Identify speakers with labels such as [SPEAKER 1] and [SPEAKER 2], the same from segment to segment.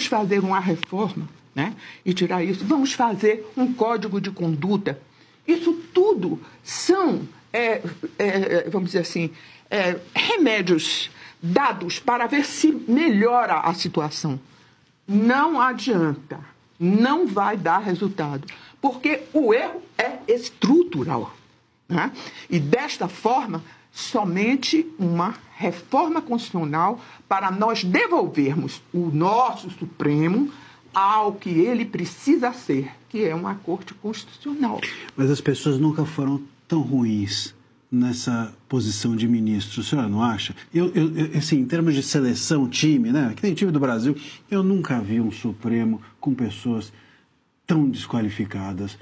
[SPEAKER 1] vamos fazer uma reforma, né? E tirar isso. Vamos fazer um código de conduta. Isso tudo são, vamos dizer assim, remédios dados para ver se melhora a situação. Não adianta, não vai dar resultado, porque o erro é estrutural, né? E desta forma, somente uma reforma constitucional para nós devolvermos o nosso Supremo ao que ele precisa ser, que é uma Corte Constitucional.
[SPEAKER 2] Mas as pessoas nunca foram tão ruins nessa posição de ministro, a senhora não acha? Assim, em termos de seleção, time, né? Que tem time do Brasil, eu nunca vi um Supremo com pessoas tão desqualificadas.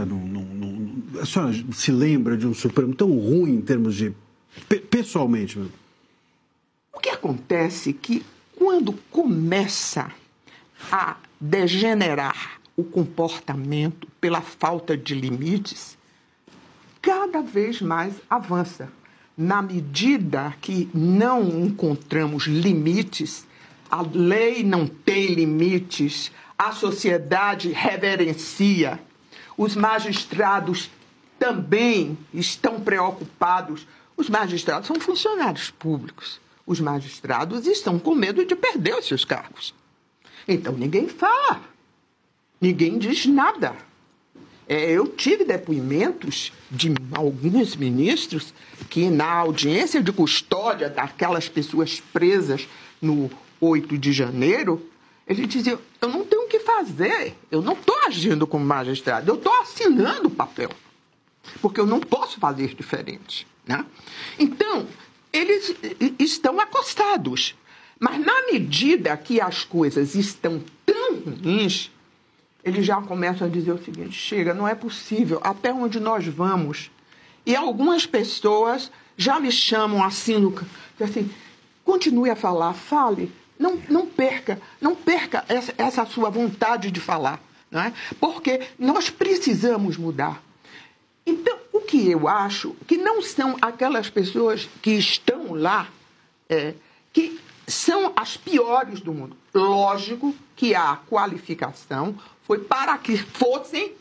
[SPEAKER 2] A senhora se lembra de um Supremo tão ruim em termos de... pessoalmente mesmo?
[SPEAKER 1] O que acontece é que quando começa a degenerar o comportamento pela falta de limites, cada vez mais avança. Na medida que não encontramos limites, a lei não tem limites, a sociedade reverencia, os magistrados também estão preocupados. Os magistrados são funcionários públicos. Os magistrados estão com medo de perder os seus cargos. Então, ninguém fala, ninguém diz nada. Eu tive depoimentos de alguns ministros que, na audiência de custódia daquelas pessoas presas no 8 de janeiro, eles diziam, eu não tenho o que fazer, eu não estou agindo como magistrado, eu estou assinando o papel, porque eu não posso fazer diferente, né? Então, eles estão acostados, mas na medida que as coisas estão tão ruins, eles já começam a dizer o seguinte, chega, não é possível, até onde nós vamos? E algumas pessoas já me chamam assim, continue a falar, fale, não perca essa sua vontade de falar, não é? Porque nós precisamos mudar. Então, o que eu acho que não são aquelas pessoas que estão lá, que são as piores do mundo. Lógico que a qualificação foi para que fossem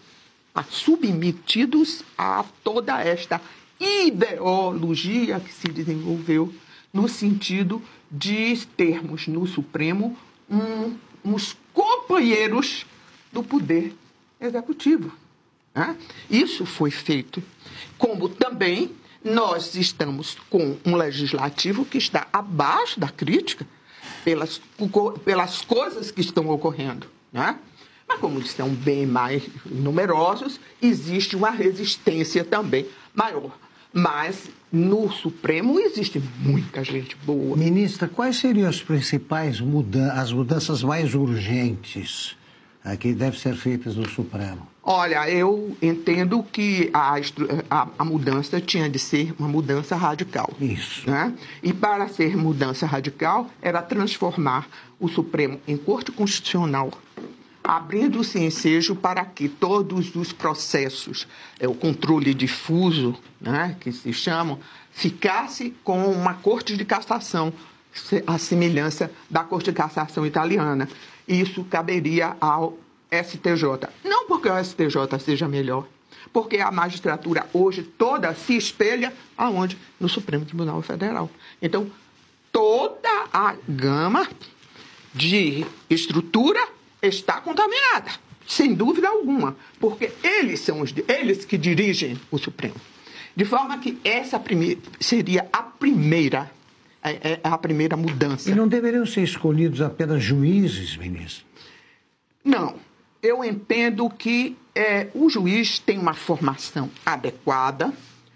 [SPEAKER 1] submetidos a toda esta ideologia que se desenvolveu no sentido de termos no Supremo uns companheiros do poder executivo, né? Isso foi feito. Como também nós estamos com um legislativo que está abaixo da crítica pelas coisas que estão ocorrendo, né? Mas como eles são bem mais numerosos, existe uma resistência também maior. Mas no Supremo existe muita gente boa.
[SPEAKER 3] Ministra, quais seriam as principais as mudanças mais urgentes que devem ser feitas no Supremo?
[SPEAKER 1] Olha, eu entendo que a mudança tinha de ser uma mudança radical.
[SPEAKER 3] Isso.
[SPEAKER 1] Né? E para ser mudança radical, era transformar o Supremo em Corte Constitucional, abrindo-se ensejo para que todos os processos, o controle difuso, né, que se chamam, ficasse com uma Corte de Cassação, a semelhança da Corte de Cassação italiana. Isso caberia ao STJ. Não porque o STJ seja melhor, porque a magistratura hoje toda se espelha aonde? No Supremo Tribunal Federal. Então, toda a gama de estrutura está contaminada, sem dúvida alguma, porque eles que dirigem o Supremo. De forma que essa seria a primeira mudança.
[SPEAKER 3] E não deveriam ser escolhidos apenas juízes, ministro?
[SPEAKER 1] Não. Eu entendo que o juiz tem uma formação adequada,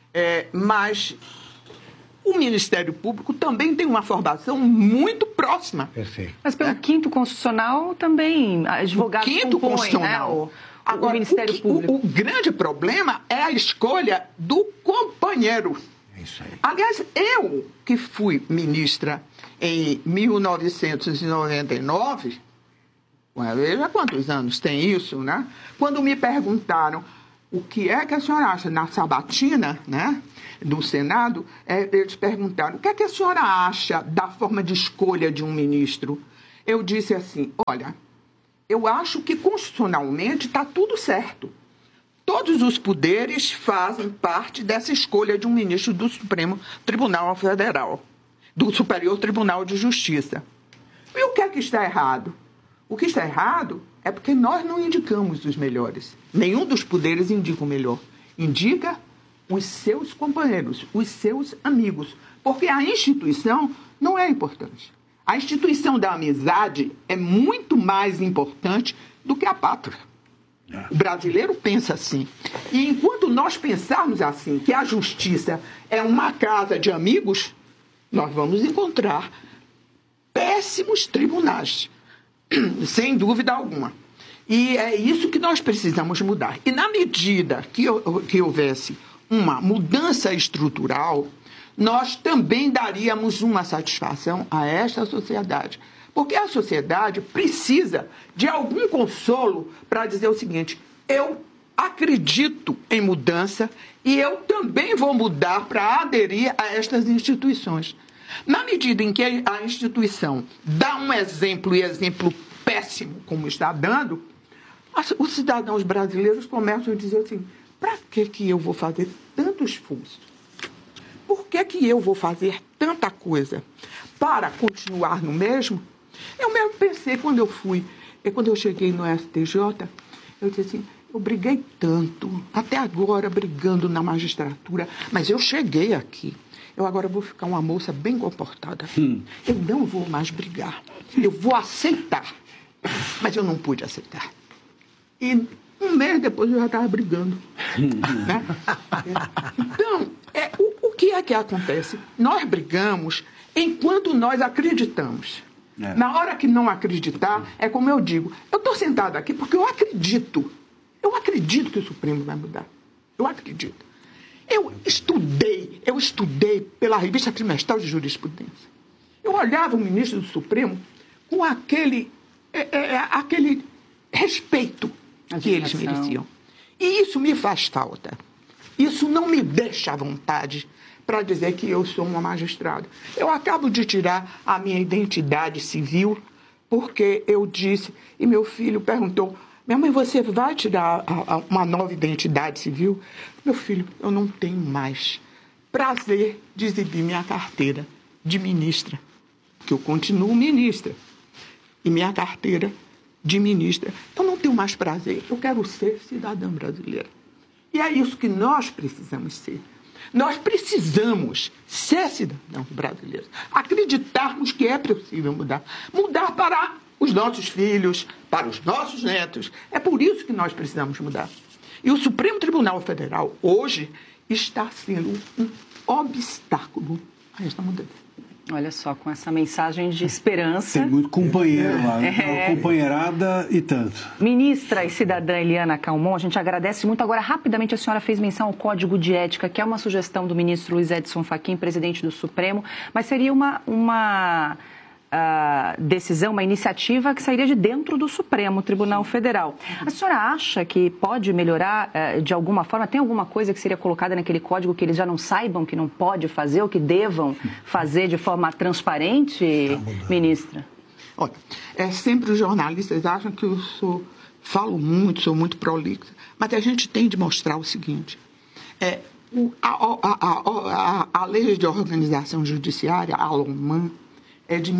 [SPEAKER 1] mas o Ministério Público também tem uma formação muito próxima.
[SPEAKER 3] Perfeito.
[SPEAKER 4] Mas pelo quinto constitucional também, advogados compõem, né, o Ministério Público.
[SPEAKER 1] O grande problema é a escolha do companheiro.
[SPEAKER 3] É isso aí.
[SPEAKER 1] Aliás, eu que fui ministra em 1999, veja quantos anos tem isso, né? Quando me perguntaram o que é que a senhora acha na sabatina, né, do Senado, eles perguntaram o que é que a senhora acha da forma de escolha de um ministro. Eu disse assim, olha, eu acho que constitucionalmente está tudo certo. Todos os poderes fazem parte dessa escolha de um ministro do Supremo Tribunal Federal, do Superior Tribunal de Justiça. E o que é que está errado? O que está errado é porque nós não indicamos os melhores. Nenhum dos poderes indica o melhor. Indica os seus companheiros, os seus amigos. Porque a instituição não é importante. A instituição da amizade é muito mais importante do que a pátria. O brasileiro pensa assim. E enquanto nós pensarmos assim, que a justiça é uma casa de amigos, nós vamos encontrar péssimos tribunais, sem dúvida alguma. E é isso que nós precisamos mudar. E na medida que houvesse uma mudança estrutural, nós também daríamos uma satisfação a esta sociedade. Porque a sociedade precisa de algum consolo para dizer o seguinte: eu acredito em mudança e eu também vou mudar para aderir a estas instituições. Na medida em que a instituição dá um exemplo, e exemplo péssimo, como está dando, os cidadãos brasileiros começam a dizer assim: para que eu vou fazer tanto esforço? Por que eu vou fazer tanta coisa para continuar no mesmo? Eu mesmo pensei quando eu cheguei no STJ, eu disse assim: eu briguei tanto, até agora brigando na magistratura, mas eu cheguei aqui. Eu agora vou ficar uma moça bem comportada. Eu não vou mais brigar. Eu vou aceitar. Mas eu não pude aceitar. E um mês depois eu já estava brigando. Né? Então, o que é que acontece? Nós brigamos enquanto nós acreditamos. Na hora que não acreditar, é como eu digo: eu estou sentada aqui porque eu acredito. Eu acredito que o Supremo vai mudar. Eu acredito. Eu estudei pela revista trimestral de jurisprudência. Eu olhava o ministro do Supremo com aquele respeito que eles mereciam. E isso me faz falta. Isso não me deixa à vontade para dizer que eu sou uma magistrada. Eu acabo de tirar a minha identidade civil porque eu disse, e meu filho perguntou: minha mãe, você vai tirar uma nova identidade civil? Meu filho, eu não tenho mais prazer de exibir minha carteira de ministra, porque eu continuo ministra, e minha carteira de ministra. Eu não tenho mais prazer, eu quero ser cidadã brasileira. E é isso que nós precisamos ser. Nós precisamos ser cidadãos brasileiros, acreditarmos que é possível mudar. Mudar para os nossos filhos, para os nossos netos. É por isso que nós precisamos mudar. E o Supremo Tribunal Federal, hoje, está sendo um obstáculo a esta mudança.
[SPEAKER 4] Olha só, com essa mensagem de esperança.
[SPEAKER 2] Tem muito companheiro lá, uma companheirada e tanto.
[SPEAKER 4] Ministra e cidadã Eliana Calmon, a gente agradece muito. Agora, rapidamente, a senhora fez menção ao Código de Ética, que é uma sugestão do ministro Luiz Edson Fachin, presidente do Supremo, mas seria uma decisão, uma iniciativa que sairia de dentro do Supremo Tribunal Federal. A senhora acha que pode melhorar de alguma forma? Tem alguma coisa que seria colocada naquele código que eles já não saibam que não pode fazer ou que devam fazer de forma transparente, ministra?
[SPEAKER 1] Olha, sempre os jornalistas acham que eu falo muito, sou muito prolixa, mas a gente tem de mostrar o seguinte: a Lei de Organização Judiciária, a LOMAN, é de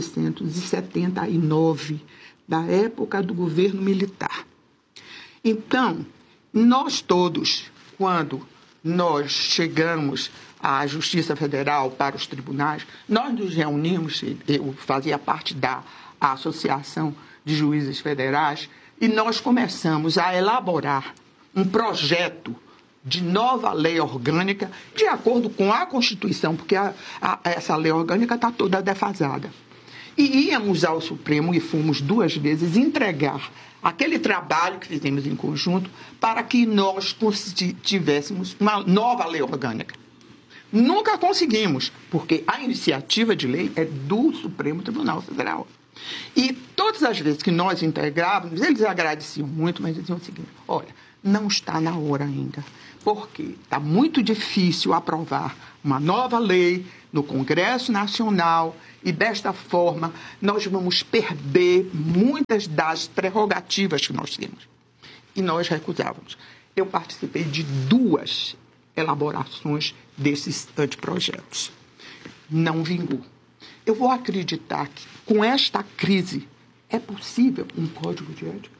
[SPEAKER 1] 1979, da época do governo militar. Então, nós todos, quando nós chegamos à Justiça Federal, para os tribunais, nós nos reunimos, eu fazia parte da Associação de Juízes Federais, e nós começamos a elaborar um projeto de nova lei orgânica, de acordo com a Constituição, porque essa lei orgânica está toda defasada. E íamos ao Supremo, e fomos 2 vezes, entregar aquele trabalho que fizemos em conjunto para que nós tivéssemos uma nova lei orgânica. Nunca conseguimos, porque a iniciativa de lei é do Supremo Tribunal Federal. E todas as vezes que nós integrávamos, eles agradeciam muito, mas diziam o seguinte: olha, não está na hora ainda, porque está muito difícil aprovar uma nova lei no Congresso Nacional e, desta forma, nós vamos perder muitas das prerrogativas que nós temos. E nós recusávamos. Eu participei de 2 elaborações desses anteprojetos. Não vingou. Eu vou acreditar que, com esta crise, é possível um código de ética?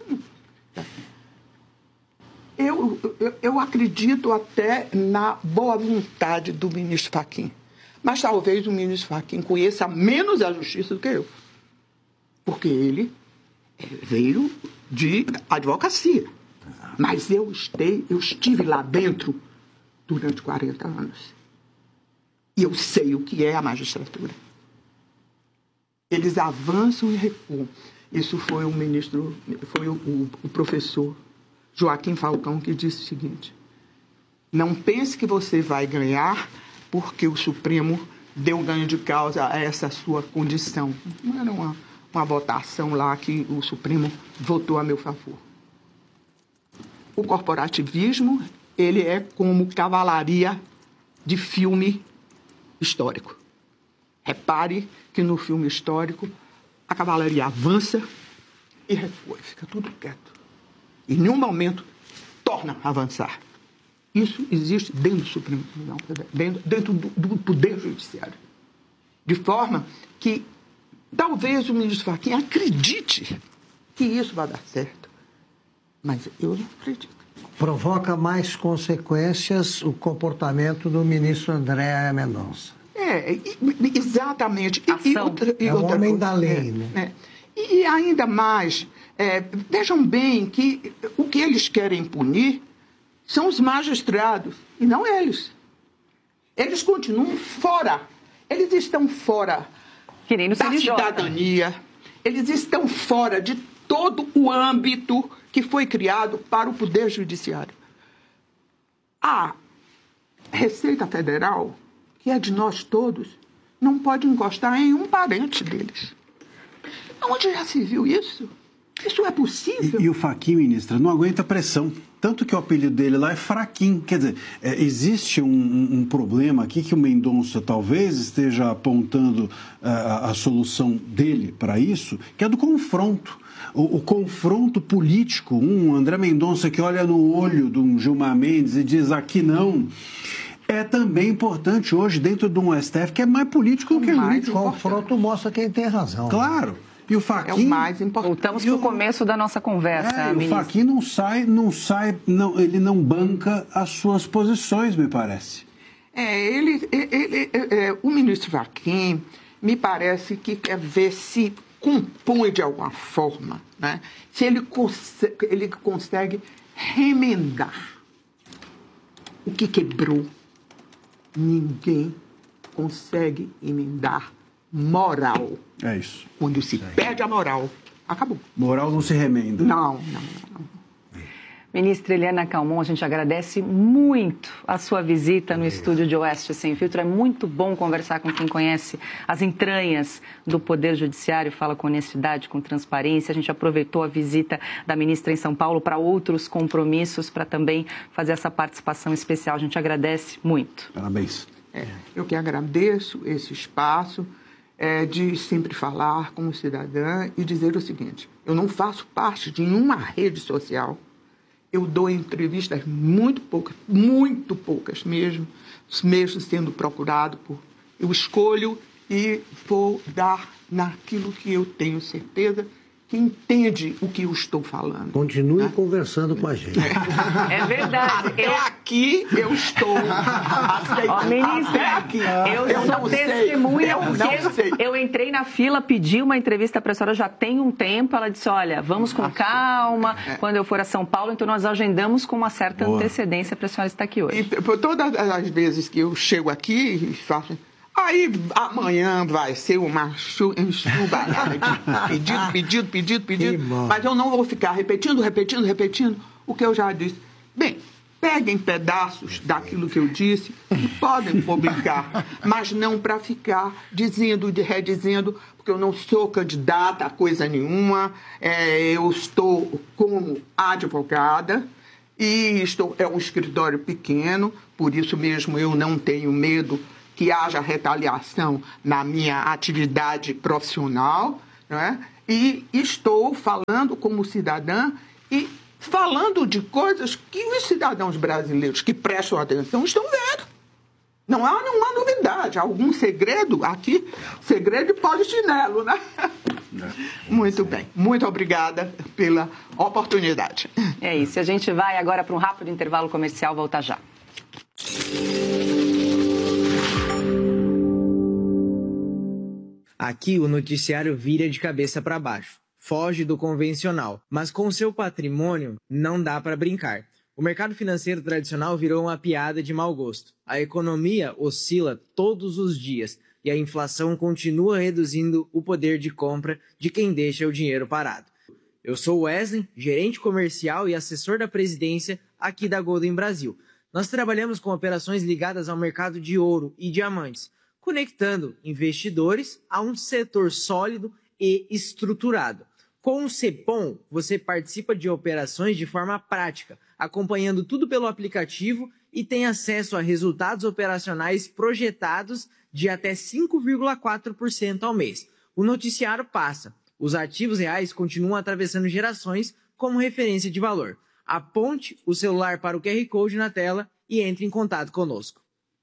[SPEAKER 1] Eu acredito até na boa vontade do ministro Fachin. Mas talvez o ministro Fachin conheça menos a justiça do que eu. Porque ele veio de advocacia. Mas eu estive lá dentro durante 40 anos. E eu sei o que é a magistratura. Eles avançam e recuam. Isso foi o professor Joaquim Falcão que disse o seguinte: não pense que você vai ganhar porque o Supremo deu ganho de causa a essa sua condição. Não era uma votação lá que o Supremo votou a meu favor. O corporativismo, ele é como cavalaria de filme histórico. Repare que no filme histórico a cavalaria avança e recua, fica tudo quieto. Em nenhum momento torna a avançar. Isso existe dentro do Supremo Tribunal, dentro do Poder Judiciário. De forma que talvez o ministro Fachin acredite que isso vai dar certo. Mas eu não acredito.
[SPEAKER 3] Provoca mais consequências o comportamento do ministro André Mendonça.
[SPEAKER 1] Exatamente.
[SPEAKER 3] É o homem da lei, né?
[SPEAKER 1] E ainda mais, vejam bem que o que eles querem punir são os magistrados, e não eles. Eles continuam fora. Eles estão fora da cidadania, eles estão fora de todo o âmbito que foi criado para o Poder Judiciário. A Receita Federal, que é de nós todos, não pode encostar em um parente deles. Onde já se viu isso? Isso é possível?
[SPEAKER 2] E o Fachin, ministra, não aguenta pressão. Tanto que o apelido dele lá é Fraquim. Quer dizer, existe um problema aqui que o Mendonça talvez esteja apontando a solução dele para isso, que é do confronto. O confronto político. André Mendonça que olha no olho de um Gilmar Mendes e diz aqui não. É também importante hoje dentro de um STF que é mais político do que jurídico.
[SPEAKER 3] O confronto mostra quem tem razão.
[SPEAKER 2] Claro. E o Fachin,
[SPEAKER 1] é o mais importante.
[SPEAKER 4] Voltamos para o começo da nossa conversa, ministro.
[SPEAKER 2] O Fachin ele não banca as suas posições, me parece.
[SPEAKER 1] O ministro Fachin me parece que quer ver se compõe de alguma forma, né? Se ele consegue remendar o que quebrou. Ninguém consegue emendar moral.
[SPEAKER 2] É isso.
[SPEAKER 1] Quando se perde a moral, acabou.
[SPEAKER 2] Moral não se remenda.
[SPEAKER 1] Não.
[SPEAKER 4] Ministra Eliana Calmon, a gente agradece muito a sua visita no estúdio de Oeste Sem Filtro. É muito bom conversar com quem conhece as entranhas do Poder Judiciário, fala com honestidade, com transparência. A gente aproveitou a visita da ministra em São Paulo para outros compromissos, para também fazer essa participação especial. A gente agradece muito.
[SPEAKER 2] Parabéns.
[SPEAKER 1] Eu que agradeço esse espaço de sempre falar como cidadã e dizer o seguinte: eu não faço parte de nenhuma rede social. Eu dou entrevistas muito poucas mesmo sendo procurado por... Eu escolho e vou dar naquilo que eu tenho certeza que entende o que eu estou falando.
[SPEAKER 3] Continue conversando com a gente.
[SPEAKER 4] É verdade.
[SPEAKER 1] Até aqui eu estou aceitando.
[SPEAKER 4] Ministra,
[SPEAKER 1] aqui.
[SPEAKER 4] Eu sou testemunha porque eu entrei na fila, pedi uma entrevista para a senhora já tem um tempo. Ela disse, olha, vamos com calma, quando eu for a São Paulo. Então nós agendamos com uma certa antecedência para a senhora estar aqui hoje.
[SPEAKER 1] E por todas as vezes que eu chego aqui e faço... Aí amanhã vai ser uma enxugarada de pedido. Mas eu não vou ficar repetindo o que eu já disse. Bem, peguem pedaços daquilo que eu disse e podem publicar, mas não para ficar dizendo e redizendo, porque eu não sou candidata a coisa nenhuma. Eu estou como advogada e é um escritório pequeno, por isso mesmo eu não tenho medo que haja retaliação na minha atividade profissional, não é? E estou falando como cidadã e falando de coisas que os cidadãos brasileiros que prestam atenção estão vendo. Não há nenhuma novidade. Algum segredo aqui? Segredo de polichinelo, né? Muito bem. Muito obrigada pela oportunidade.
[SPEAKER 4] É isso. A gente vai agora para um rápido intervalo comercial. Volta já.
[SPEAKER 5] Aqui o noticiário vira de cabeça para baixo. Foge do convencional. Mas com seu patrimônio não dá para brincar. O mercado financeiro tradicional virou uma piada de mau gosto. A economia oscila todos os dias e a inflação continua reduzindo o poder de compra de quem deixa o dinheiro parado. Eu sou Wesley, gerente comercial e assessor da presidência aqui da Golden Brasil. Nós trabalhamos com operações ligadas ao mercado de ouro e diamantes, conectando investidores a um setor sólido e estruturado. Com o Cepom, você participa de operações de forma prática, acompanhando tudo pelo aplicativo e tem acesso a resultados operacionais projetados de até 5,4% ao mês. O noticiário passa. Os ativos reais continuam atravessando gerações como referência de valor. Aponte o celular para o QR Code na tela e entre em contato conosco.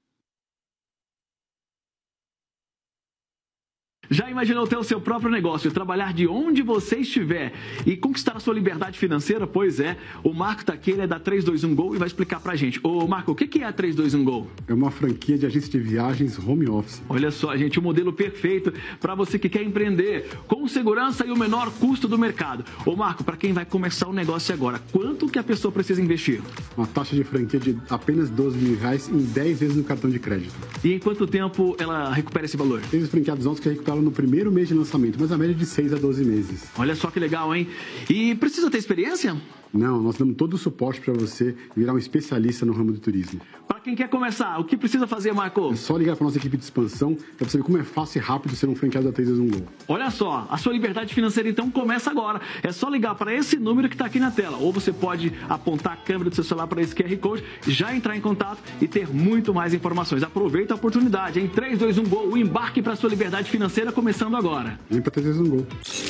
[SPEAKER 6] Já imaginou ter o seu próprio negócio, trabalhar de onde você estiver e conquistar a sua liberdade financeira? Pois é, o Marco tá aqui, ele é da 321Go e vai explicar pra gente. Ô Marco, o que é a 321Go?
[SPEAKER 7] É uma franquia de agência de viagens home office.
[SPEAKER 6] Olha só, gente, o modelo perfeito para você que quer empreender com segurança e o menor custo do mercado. Ô Marco, para quem vai começar o negócio agora, quanto que a pessoa precisa investir?
[SPEAKER 7] Uma taxa de franquia de apenas R$12 mil em 10 vezes no cartão de crédito.
[SPEAKER 6] E em quanto tempo ela recupera esse valor?
[SPEAKER 7] Tem os franqueados novos que recuperam no primeiro mês de lançamento, mas a média é de 6 a 12 meses.
[SPEAKER 6] Olha só que legal, hein? E precisa ter experiência?
[SPEAKER 7] Não, nós damos todo o suporte para você virar um especialista no ramo do turismo.
[SPEAKER 6] Para quem quer começar, o que precisa fazer, Marco?
[SPEAKER 7] É só ligar para nossa equipe de expansão para você ver como é fácil e rápido ser um franqueado da 321Go.
[SPEAKER 6] Olha só, a sua liberdade financeira então começa agora. É só ligar para esse número que está aqui na tela. Ou você pode apontar a câmera do seu celular para esse QR Code, já entrar em contato e ter muito mais informações. Aproveita a oportunidade, em 321Go, o embarque para a sua liberdade financeira começando agora.
[SPEAKER 7] Vem para 321Go.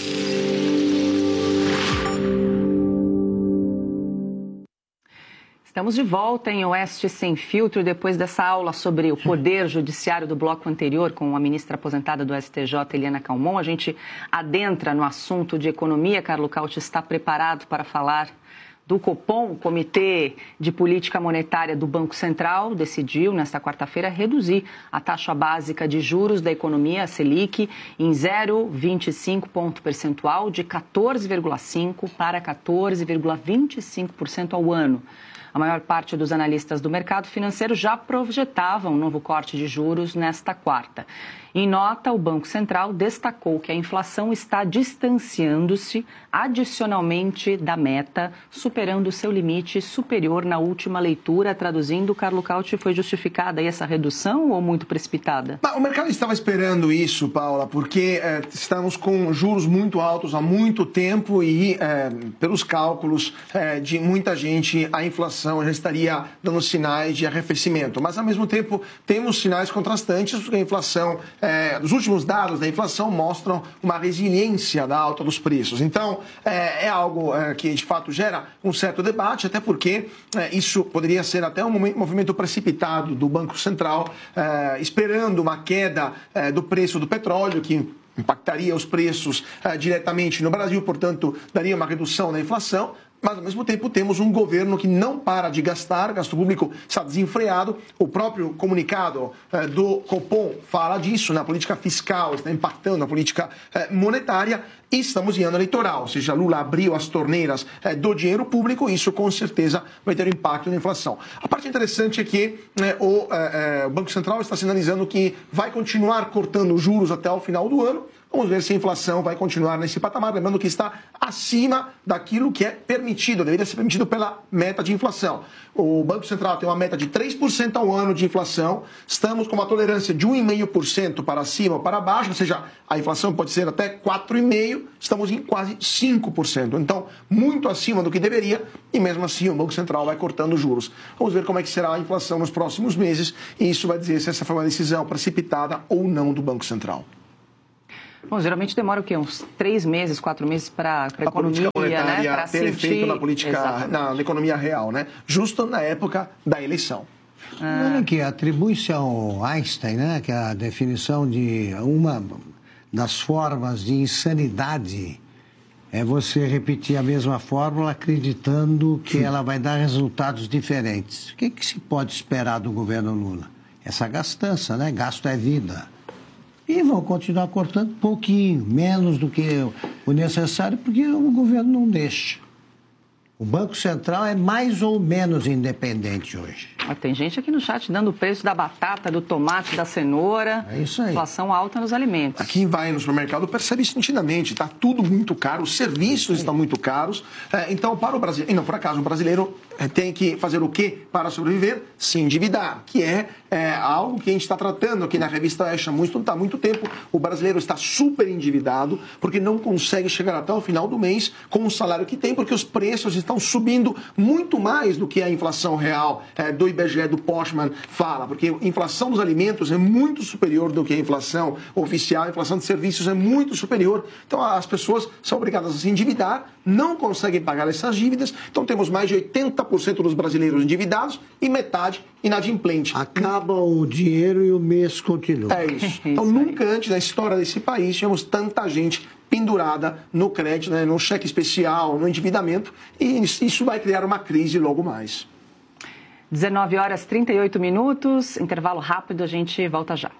[SPEAKER 4] Estamos de volta em Oeste Sem Filtro, depois dessa aula sobre o poder judiciário do bloco anterior, com a ministra aposentada do STJ, Eliana Calmon. A gente adentra no assunto de economia. Carlo Cauti está preparado para falar do Copom. O Comitê de Política Monetária do Banco Central decidiu, nesta quarta-feira, reduzir a taxa básica de juros da economia, a Selic, em 0,25 ponto percentual, de 14,5% para 14,25% ao ano. A maior parte dos analistas do mercado financeiro já projetava um novo corte de juros nesta quarta. Em nota, o Banco Central destacou que a inflação está distanciando-se adicionalmente da meta, superando seu limite superior na última leitura. Traduzindo, Carlo Cauti, foi justificada aí essa redução ou muito precipitada?
[SPEAKER 8] O mercado estava esperando isso, Paula, porque estamos com juros muito altos há muito tempo e, pelos cálculos de muita gente, a inflação já estaria dando sinais de arrefecimento. Mas, ao mesmo tempo, temos sinais contrastantes, porque a inflação, os últimos dados da inflação mostram uma resiliência da alta dos preços. Então, é algo que, de fato, gera um certo debate, até porque isso poderia ser até um movimento precipitado do Banco Central, esperando uma queda do preço do petróleo, que impactaria os preços diretamente no Brasil, portanto, daria uma redução na inflação. Mas, ao mesmo tempo, temos um governo que não para de gastar, o gasto público está desenfreado. O próprio comunicado do Copom fala disso, na política fiscal, está impactando a política monetária. E estamos em ano eleitoral, ou seja, Lula abriu as torneiras do dinheiro público, isso com certeza vai ter impacto na inflação. A parte interessante é que o Banco Central está sinalizando que vai continuar cortando os juros até o final do ano, Vamos ver se a inflação vai continuar nesse patamar, lembrando que está acima daquilo que é permitido, deveria ser permitido pela meta de inflação. O Banco Central tem uma meta de 3% ao ano de inflação, estamos com uma tolerância de 1,5% para cima ou para baixo, ou seja, a inflação pode ser até 4,5%, estamos em quase 5%. Então, muito acima do que deveria, e mesmo assim o Banco Central vai cortando juros. Vamos ver como é que será a inflação nos próximos meses, e isso vai dizer se essa foi uma decisão precipitada ou não do Banco Central.
[SPEAKER 4] Bom, geralmente demora o quê? Uns 3 meses, 4 meses para a economia, né? Para
[SPEAKER 8] ter efeito na política, na economia real, né? Justo na época da eleição.
[SPEAKER 3] Olha aqui, atribui-se ao Einstein, né, que a definição de uma das formas de insanidade é você repetir a mesma fórmula acreditando que ela vai dar resultados diferentes. O que se pode esperar do governo Lula? Essa gastança, né? Gasto é vida. E vão continuar cortando um pouquinho, menos do que o necessário, porque o governo não deixa. O Banco Central é mais ou menos independente hoje.
[SPEAKER 4] Tem gente aqui no chat dando o preço da batata, do tomate, da cenoura.
[SPEAKER 3] É isso aí.
[SPEAKER 4] Inflação alta nos alimentos.
[SPEAKER 8] Quem vai no supermercado percebe isso nitidamente. Está tudo muito caro, os serviços estão muito caros. Então, para o brasileiro... E não, por acaso, o brasileiro tem que fazer o quê para sobreviver? Se endividar, que é algo que a gente está tratando aqui na revista Extra há muito tempo. O brasileiro está super endividado porque não consegue chegar até o final do mês com o salário que tem, porque os preços estão subindo muito mais do que a inflação real do IBGE, do Postman, fala, porque a inflação dos alimentos é muito superior do que a inflação oficial, a inflação de serviços é muito superior. Então as pessoas são obrigadas a se endividar, não conseguem pagar essas dívidas, então temos mais de 80% dos brasileiros endividados e metade inadimplente.
[SPEAKER 3] Acaba o dinheiro e o mês continua.
[SPEAKER 8] É isso. Então nunca antes na história desse país tivemos tanta gente pendurada no crédito, né, no cheque especial, no endividamento, e isso vai criar uma crise logo mais.
[SPEAKER 4] 19h38, intervalo rápido, a gente volta já.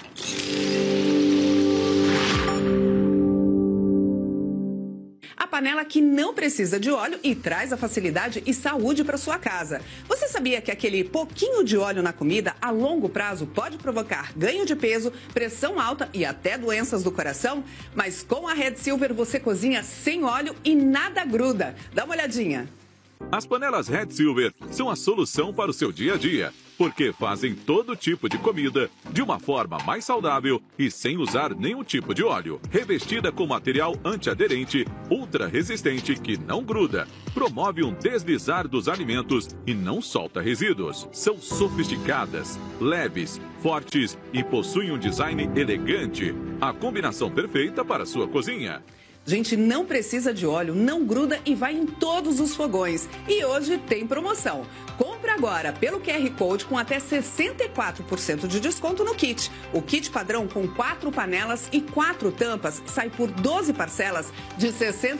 [SPEAKER 9] A panela que não precisa de óleo e traz a facilidade e saúde para sua casa. Você sabia que aquele pouquinho de óleo na comida a longo prazo pode provocar ganho de peso, pressão alta e até doenças do coração? Mas com a Red Silver você cozinha sem óleo e nada gruda. Dá uma olhadinha.
[SPEAKER 10] As panelas Red Silver são a solução para o seu dia a dia, porque fazem todo tipo de comida de uma forma mais saudável e sem usar nenhum tipo de óleo. Revestida com material antiaderente, ultra resistente que não gruda, promove um deslizar dos alimentos e não solta resíduos. São sofisticadas, leves, fortes e possuem um design elegante. A combinação perfeita para a sua cozinha.
[SPEAKER 9] Gente, não precisa de óleo, não gruda e vai em todos os fogões. E hoje tem promoção. Compre agora pelo QR Code com até 64% de desconto no kit. O kit padrão com 4 panelas e 4 tampas sai por 12 parcelas de R$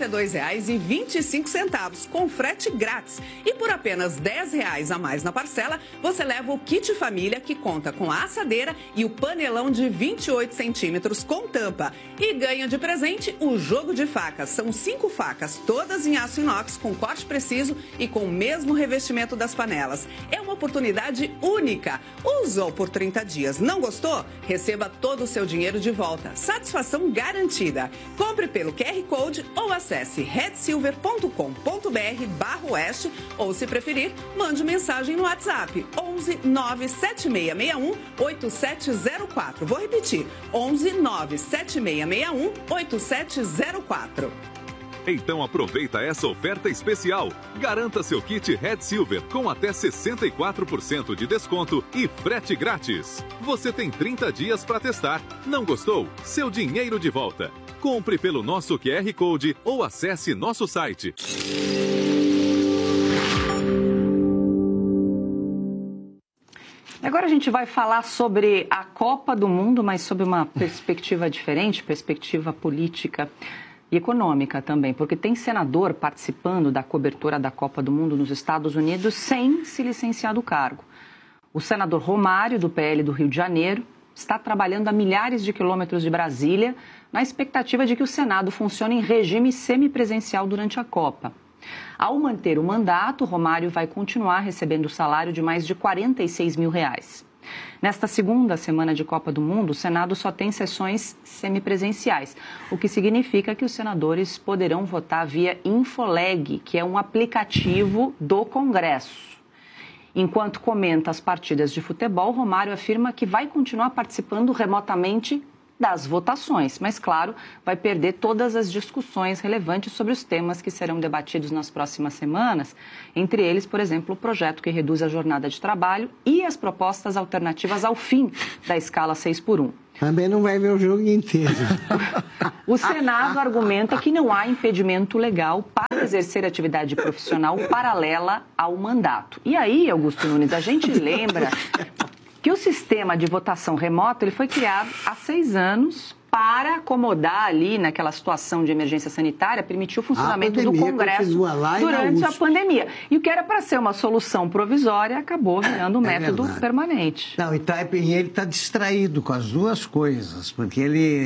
[SPEAKER 9] 62,25 com frete grátis. E por apenas R$ 10 a mais na parcela, você leva o kit família que conta com a assadeira e o panelão de 28 centímetros com tampa. E ganha de presente o jogo de facas. São 5 facas, todas em aço inox com corte preciso e com o mesmo revestimento das panelas. É uma oportunidade única. Usou por 30 dias, não gostou? Receba todo o seu dinheiro de volta. Satisfação garantida. Compre pelo QR Code ou acesse redsilver.com.br/oeste ou, se preferir, mande mensagem no WhatsApp 11 97661 8704. Vou repetir, 11 97661 8704.
[SPEAKER 10] Então aproveita essa oferta especial. Garanta seu kit Red Silver com até 64% de desconto e frete grátis. Você tem 30 dias para testar. Não gostou? Seu dinheiro de volta. Compre pelo nosso QR Code ou acesse nosso site.
[SPEAKER 4] Agora a gente vai falar sobre a Copa do Mundo, mas sob uma perspectiva diferente, perspectiva política e econômica também, porque tem senador participando da cobertura da Copa do Mundo nos Estados Unidos sem se licenciar do cargo. O senador Romário, do PL do Rio de Janeiro, está trabalhando a milhares de quilômetros de Brasília na expectativa de que o Senado funcione em regime semipresencial durante a Copa. Ao manter o mandato, Romário vai continuar recebendo o salário de mais de R$ 46 mil. Nesta segunda semana de Copa do Mundo, o Senado só tem sessões semipresenciais, o que significa que os senadores poderão votar via Infoleg, que é um aplicativo do Congresso. Enquanto comenta as partidas de futebol, Romário afirma que vai continuar participando remotamente das votações, mas, claro, vai perder todas as discussões relevantes sobre os temas que serão debatidos nas próximas semanas, entre eles, por exemplo, o projeto que reduz a jornada de trabalho e as propostas alternativas ao fim da escala 6x1.
[SPEAKER 3] Também não vai ver o jogo inteiro.
[SPEAKER 4] O Senado argumenta que não há impedimento legal para exercer atividade profissional paralela ao mandato. E aí, Augusto Nunes, a gente lembra que o sistema de votação remota ele foi criado há 6 anos para acomodar ali naquela situação de emergência sanitária, permitir o funcionamento do Congresso durante a pandemia. E o que era para ser uma solução provisória acabou virando um método permanente.
[SPEAKER 3] Não, e ele está distraído com as duas coisas, porque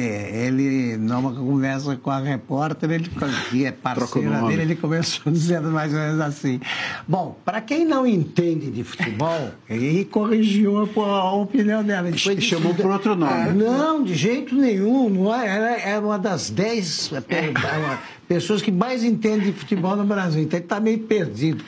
[SPEAKER 3] ele numa conversa com a repórter, que é parceira dele, ele começou dizendo mais ou menos assim. Bom, para quem não entende de futebol, ele corrigiu a opinião dela.
[SPEAKER 2] Depois chamou por outro nome.
[SPEAKER 3] Não, de jeito nenhum. Ela é uma das 10 pessoas que mais entendem de futebol no Brasil. Então ele está meio perdido,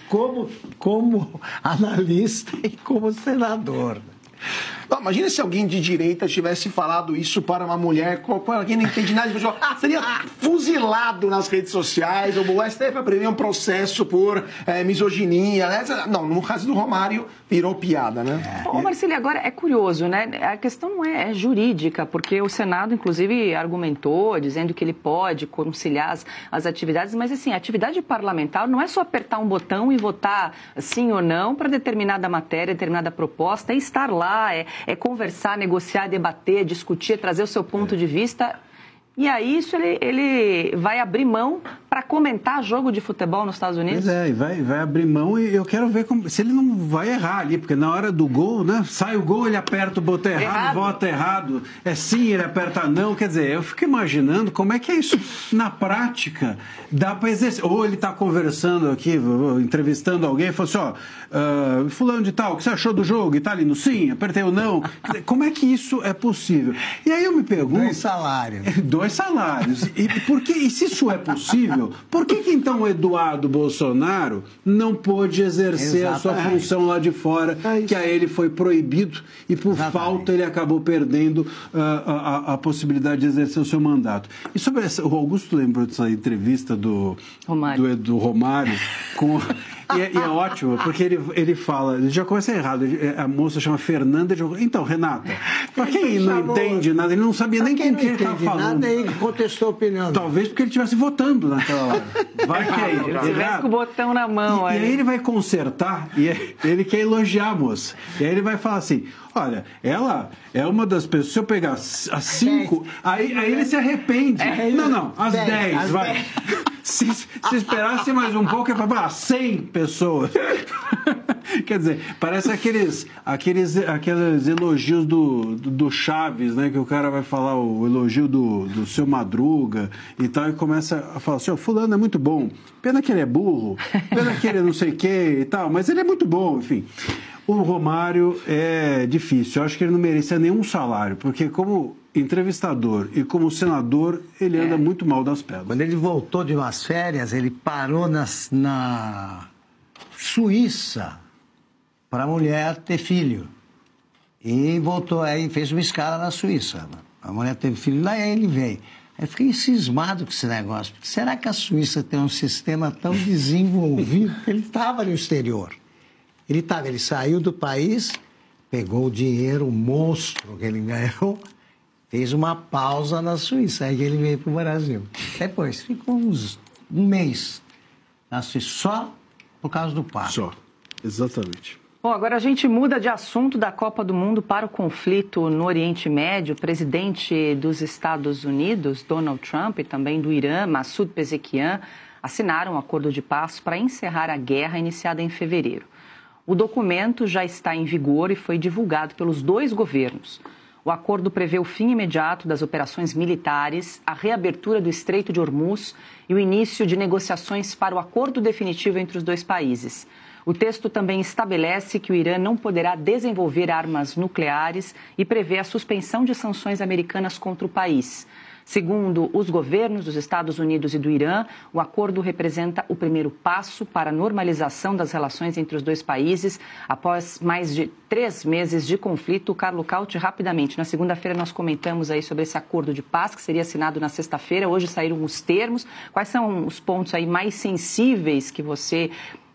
[SPEAKER 3] como analista e como senador.
[SPEAKER 8] Não, imagina se alguém de direita tivesse falado isso para uma mulher, alguém não entende nada de futebol, seria fuzilado nas redes sociais, ou o STF vai prever um processo por misoginia, né? Não, no caso do Romário, virou piada, né?
[SPEAKER 4] Ô, Marcílio, agora é curioso, né? A questão não é jurídica, porque o Senado, inclusive, argumentou, dizendo que ele pode conciliar as atividades, mas, assim, a atividade parlamentar não é só apertar um botão e votar sim ou não para determinada matéria, determinada proposta, é estar lá, é conversar, negociar, debater, discutir, trazer o seu ponto de vista. E aí isso ele vai abrir mão para comentar jogo de futebol nos Estados Unidos?
[SPEAKER 2] Pois é, e vai abrir mão e eu quero ver se ele não vai errar ali, porque na hora do gol, né, sai o gol, ele aperta o botão errado, vota errado, é sim, ele aperta não, quer dizer, eu fico imaginando como é que é isso na prática, dá para exercer, ou ele está conversando aqui, entrevistando alguém, e falou assim, ó, fulano de tal, o que você achou do jogo? E tá ali no sim, apertei o não, quer dizer, como é que isso é possível? E aí eu me pergunto...
[SPEAKER 3] 2 salários.
[SPEAKER 2] 2 salários. E se isso é possível, por que então o Eduardo Bolsonaro não pôde exercer a sua função lá de fora, que a ele foi proibido e por falta ele acabou perdendo a possibilidade de exercer o seu mandato? E sobre essa, o Augusto lembrou dessa entrevista do Romário com... E é ótimo, porque ele fala, ele já começa errado, a moça chama Fernanda, então, Renata, para quem não entende nada, ele não sabia nem com quem ele estava falando.
[SPEAKER 3] Nada, ele contestou a opinião.
[SPEAKER 2] Talvez porque ele estivesse votando naquela hora. Vai que aí.
[SPEAKER 4] Ele estivesse com o botão na mão.
[SPEAKER 2] E aí ele vai consertar, e ele quer elogiar a moça. E aí ele vai falar assim, olha, ela é uma das pessoas, se eu pegar as 5, aí ele se arrepende. Não, as 10, vai. Se esperasse mais um pouco, é para 100 pessoas. Quer dizer, parece aqueles elogios do Chaves, né? Que o cara vai falar o elogio do seu Madruga e tal, e começa a falar assim, fulano é muito bom, pena que ele é burro, pena que ele não sei o que e tal, mas ele é muito bom, enfim. O Romário é difícil, eu acho que ele não merecia nenhum salário, porque como entrevistador e como senador, ele anda muito mal das pernas.
[SPEAKER 3] Quando ele voltou de umas férias, ele parou na Suíça para a mulher ter filho. E voltou, aí fez uma escala na Suíça. A mulher teve filho lá e aí ele veio. Aí fiquei cismado com esse negócio. Será que a Suíça tem um sistema tão desenvolvido? Ele estava no exterior. Ele saiu do país, pegou o dinheiro, o monstro que ele ganhou, fez uma pausa na Suíça, aí ele veio para o Brasil. Depois, ficou um mês na Suíça, só por causa do parto.
[SPEAKER 2] Só, exatamente.
[SPEAKER 4] Bom, agora a gente muda de assunto da Copa do Mundo para o conflito no Oriente Médio. O presidente dos Estados Unidos, Donald Trump, e também do Irã, Massoud Pezeshkian, assinaram um acordo de paz para encerrar a guerra iniciada em fevereiro. O documento já está em vigor e foi divulgado pelos 2 governos. O acordo prevê o fim imediato das operações militares, a reabertura do Estreito de Hormuz e o início de negociações para o acordo definitivo entre os 2 países. O texto também estabelece que o Irã não poderá desenvolver armas nucleares e prevê a suspensão de sanções americanas contra o país. Segundo os governos dos Estados Unidos e do Irã, o acordo representa o primeiro passo para a normalização das relações entre os dois países após mais de 3 meses de conflito. Carlo Cauti, rapidamente, na segunda-feira nós comentamos aí sobre esse acordo de paz que seria assinado na sexta-feira. Hoje saíram os termos. Quais são os pontos aí mais sensíveis que você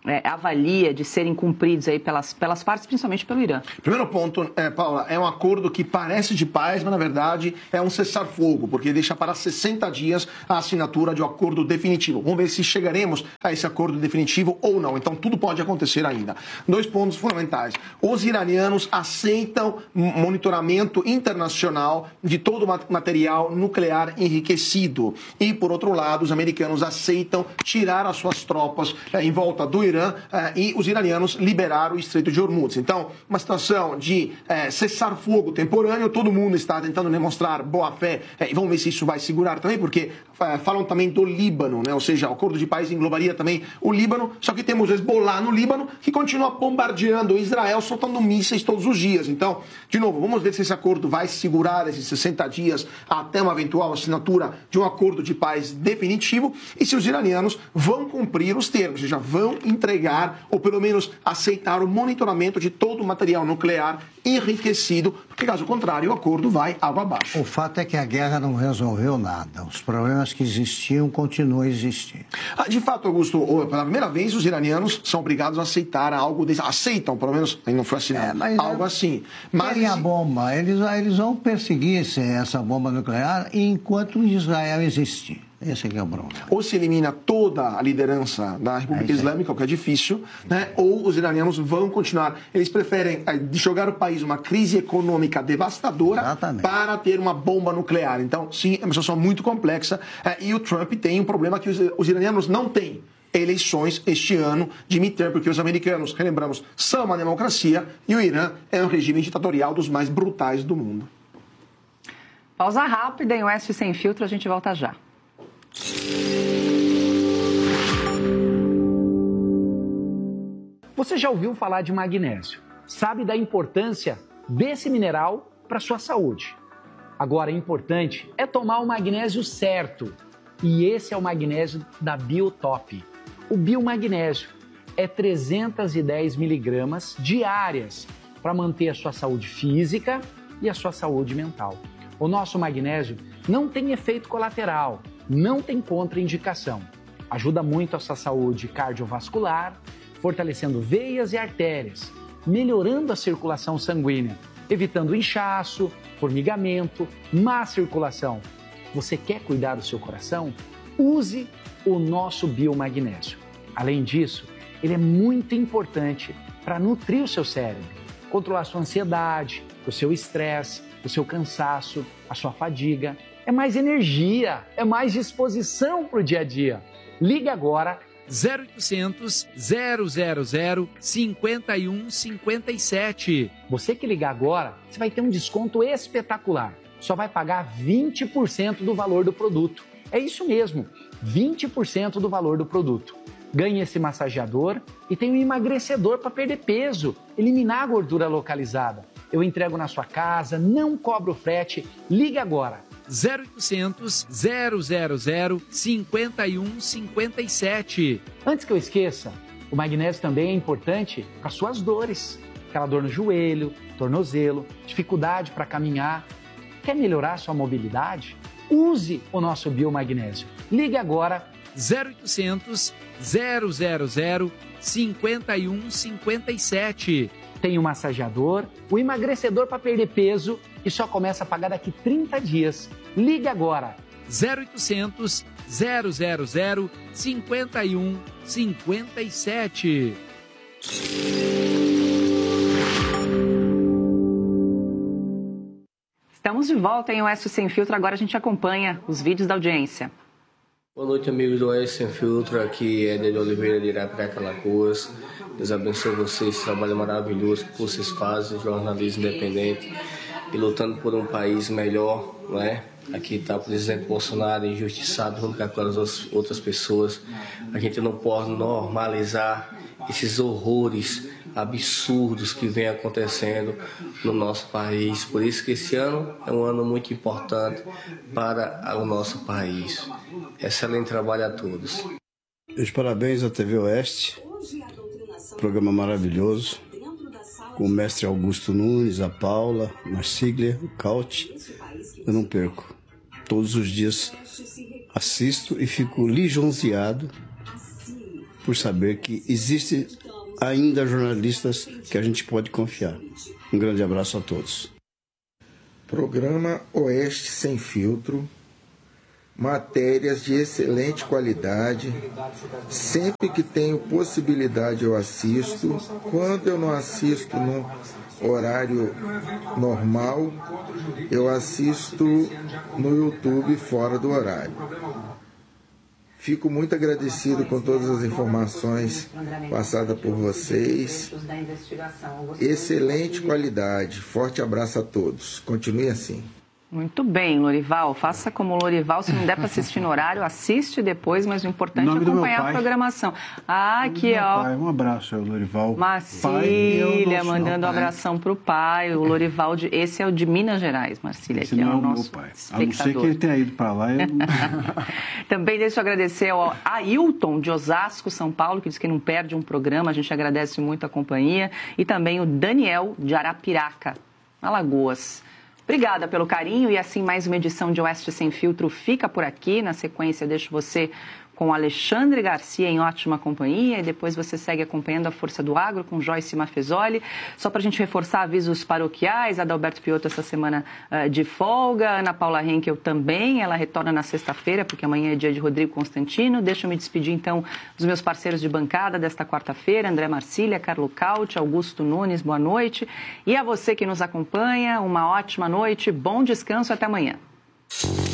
[SPEAKER 4] avalia de serem cumpridos aí pelas partes, principalmente pelo Irã?
[SPEAKER 8] Primeiro ponto, Paula, é um acordo que parece de paz, mas na verdade é um cessar-fogo, porque deixa para 60 dias a assinatura de um acordo definitivo. Vamos ver se chegaremos a esse acordo definitivo ou não. Então tudo pode acontecer ainda. 2 pontos fundamentais. Os iranianos aceitam monitoramento internacional de todo o material nuclear enriquecido. E, por outro lado, os americanos aceitam tirar as suas tropas em volta do Irã e os iranianos liberaram o Estreito de Hormuz. Então, uma situação de cessar-fogo temporâneo, todo mundo está tentando demonstrar boa-fé, e vamos ver se isso vai segurar também, porque falam também do Líbano, né? Ou seja, o acordo de paz englobaria também o Líbano, só que temos Hezbollah no Líbano, que continua bombardeando Israel, soltando mísseis todos os dias. Então, de novo, vamos ver se esse acordo vai segurar esses 60 dias até uma eventual assinatura de um acordo de paz definitivo, e se os iranianos vão cumprir os termos, ou seja, vão entregar, ou pelo menos aceitar o monitoramento de todo o material nuclear enriquecido, porque caso contrário o acordo vai água abaixo.
[SPEAKER 3] O fato é que a guerra não resolveu nada. Os problemas que existiam continuam a existir.
[SPEAKER 8] De fato, Augusto, pela primeira vez os iranianos são obrigados a aceitar algo desse. Aceitam, pelo menos, não foi assinado, algo assim.
[SPEAKER 3] Mas a bomba, eles vão perseguir essa bomba nuclear enquanto Israel existir. Esse aqui é o problema.
[SPEAKER 8] Ou se elimina toda a liderança da República Islâmica, o que é difícil, né? Ou os iranianos vão continuar. Eles preferem jogar o país numa crise econômica devastadora para ter uma bomba nuclear. Então, sim, é uma situação muito complexa. E o Trump tem um problema que os iranianos não têm. Eleições este ano de midterm, porque os americanos, relembramos, são uma democracia e o Irã é um regime ditatorial dos mais brutais do mundo.
[SPEAKER 4] Pausa rápida em Oeste Sem Filtro, a gente volta já.
[SPEAKER 11] Você já ouviu falar de magnésio? Sabe da importância desse mineral para a sua saúde. Agora, importante é tomar o magnésio certo. E esse é o magnésio da Biotop. O biomagnésio é 310 miligramas diárias para manter a sua saúde física e a sua saúde mental. O nosso magnésio não tem efeito colateral, não tem contraindicação. Ajuda muito a sua saúde cardiovascular, fortalecendo veias e artérias, melhorando a circulação sanguínea, evitando inchaço, formigamento, má circulação. Você quer cuidar do seu coração? Use o nosso biomagnésio. Além disso, ele é muito importante para nutrir o seu cérebro, controlar a sua ansiedade, o seu estresse, o seu cansaço, a sua fadiga. É mais energia, é mais disposição para o dia a dia. Ligue agora 0800 000 5157. Você que ligar agora, você vai ter um desconto espetacular. Só vai pagar 20% do valor do produto. É isso mesmo, 20% do valor do produto. Ganhe esse massageador e tem um emagrecedor para perder peso, eliminar a gordura localizada. Eu entrego na sua casa, não cobro frete. Ligue agora. 0800 000 5157. Antes que eu esqueça, o magnésio também é importante para suas dores. Aquela dor no joelho, tornozelo, dificuldade para caminhar. Quer melhorar sua mobilidade? Use o nosso biomagnésio. Ligue agora 0800 000 5157. Tem o massageador, o emagrecedor para perder peso e só começa a pagar daqui 30 dias. Ligue agora 0800 000 5157.
[SPEAKER 4] Estamos de volta em Oeste Sem Filtro. Agora a gente acompanha os vídeos da audiência.
[SPEAKER 12] Boa noite, amigos do Oeste Sem Filtro. Aqui é Éder Oliveira de Irapiaca, Alagoas. Deus abençoe vocês, esse trabalho maravilhoso que vocês fazem, jornalismo independente e lutando por um país melhor, não é? Aqui está o presidente Bolsonaro injustiçado junto com aquelas outras pessoas. A gente não pode normalizar esses horrores absurdos que vem acontecendo no nosso país. Por isso que esse ano é um ano muito importante para o nosso país. Excelente trabalho a todos.
[SPEAKER 13] Meus parabéns à TV Oeste, programa maravilhoso, com o mestre Augusto Nunes, a Paula, Marcília, o Caute. Eu não perco. Todos os dias assisto e fico lisonjeado por saber que existe ainda jornalistas que a gente pode confiar. Um grande abraço a todos.
[SPEAKER 14] Programa Oeste Sem Filtro, matérias de excelente qualidade. Sempre que tenho possibilidade eu assisto. Quando eu não assisto no horário normal, eu assisto no YouTube fora do horário. Fico muito agradecido com todas as informações passadas por vocês. Excelente qualidade. Forte abraço a todos. Continue assim.
[SPEAKER 4] Muito bem, Lorival. Faça como o Lorival. Se não der para assistir no horário, assiste depois, mas o importante é acompanhar a programação. Ah, aqui, ó.
[SPEAKER 2] Um abraço, é o Lorival.
[SPEAKER 4] Marcília, mandando um abração para o pai. O Lorival, esse é o de Minas Gerais, Marcília, que é o nosso pai.
[SPEAKER 2] A não ser que ele tenha ido para lá.
[SPEAKER 4] Também deixo eu agradecer ao Ailton, de Osasco, São Paulo, que diz que não perde um programa. A gente agradece muito a companhia. E também o Daniel, de Arapiraca, Alagoas. Obrigada pelo carinho e assim mais uma edição de Oeste Sem Filtro fica por aqui. Na sequência, deixo você com Alexandre Garcia em ótima companhia e depois você segue acompanhando a Força do Agro com Joyce Mafezoli. Só para a gente reforçar avisos paroquiais, Adalberto Piotto essa semana de folga, Ana Paula Henkel também, ela retorna na sexta-feira porque amanhã é dia de Rodrigo Constantino. Deixa eu me despedir então dos meus parceiros de bancada desta quarta-feira, André Marcília, Carlo Caute, Augusto Nunes, boa noite. E a você que nos acompanha, uma ótima noite, bom descanso, até amanhã.